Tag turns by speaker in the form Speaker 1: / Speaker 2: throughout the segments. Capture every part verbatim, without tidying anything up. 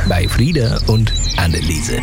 Speaker 1: bei Frieda und Anneliese.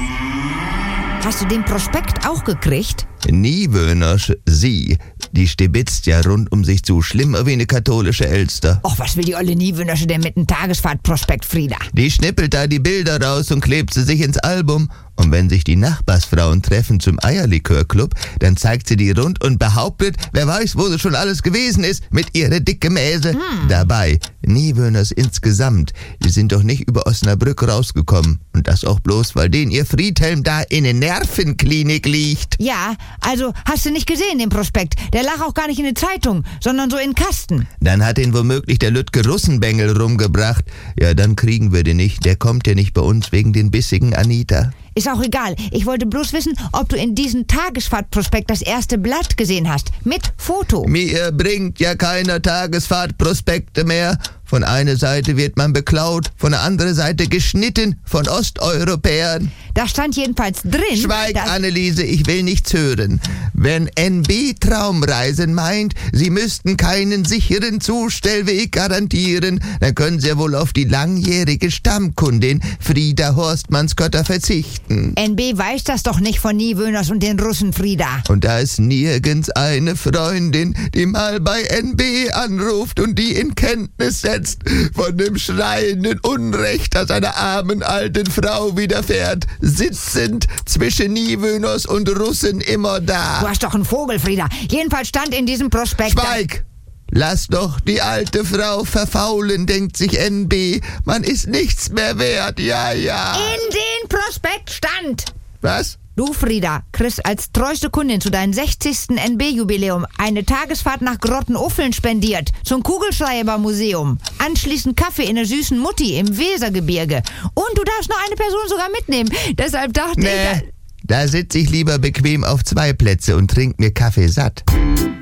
Speaker 2: Hast du den Prospekt auch gekriegt?
Speaker 3: Niewöhners, sie, die stibitzt ja rund um sich zu, schlimmer wie eine katholische Elster.
Speaker 2: Och, was will die olle Niewöhnersche denn mit einem Tagesfahrtprospekt, Frieda?
Speaker 3: Die schnippelt da die Bilder raus und klebt sie sich ins Album. Und wenn sich die Nachbarsfrauen treffen zum Eierlikörclub, dann zeigt sie die rund und behauptet, wer weiß, wo sie schon alles gewesen ist, mit ihrer dicke Mäse. Hm. Dabei, Niewöhners insgesamt, die sind doch nicht über Osnabrück rausgekommen. Und das auch bloß, weil denen ihr Friedhelm da in der Nervenklinik liegt.
Speaker 2: Ja, also hast du nicht gesehen, den Prospekt. Der lag auch gar nicht in der Zeitung, sondern so in Kasten.
Speaker 3: Dann hat ihn womöglich der Lütke Russenbengel rumgebracht. Ja, dann kriegen wir den nicht. Der kommt ja nicht bei uns wegen den bissigen Anita.
Speaker 2: Ist auch egal. Ich wollte bloß wissen, ob du in diesem Tagesfahrtprospekt das erste Blatt gesehen hast. Mit Foto.
Speaker 3: Mir bringt ja keiner Tagesfahrtprospekte mehr. Von einer Seite wird man beklaut, von der anderen Seite geschnitten von Osteuropäern.
Speaker 2: Da stand jedenfalls drin...
Speaker 3: Schweig, Anneliese, ich will nichts hören. Wenn N B Traumreisen meint, sie müssten keinen sicheren Zustellweg garantieren, dann können sie ja wohl auf die langjährige Stammkundin Frieda Horstmannskötter verzichten.
Speaker 2: N B weiß das doch nicht von Niewöhners und den Russen, Frieda.
Speaker 3: Und da ist nirgends eine Freundin, die mal bei N B anruft und die in Kenntnis setzt von dem schreienden Unrecht, das einer armen alten Frau widerfährt, sitzend zwischen Niewöhners und Russen immer da.
Speaker 2: Du hast doch einen Vogel, Frieda. Jedenfalls stand in diesem Prospekt...
Speaker 3: Schweig! Lass doch die alte Frau verfaulen, denkt sich N B. Man ist nichts mehr wert, ja, ja.
Speaker 2: In den Prospekt stand...
Speaker 3: Was?
Speaker 2: Du, Frieda, kriegst als treueste Kundin zu deinem sechzigsten N B-Jubiläum eine Tagesfahrt nach Grottenuffeln spendiert, zum Kugelschreiber-Museum. Anschließend Kaffee in der süßen Mutti im Wesergebirge. Und du darfst noch eine Person sogar mitnehmen. Deshalb dachte
Speaker 3: nee,
Speaker 2: ich...
Speaker 3: Da, da sitze ich lieber bequem auf zwei Plätze und trink mir Kaffee satt.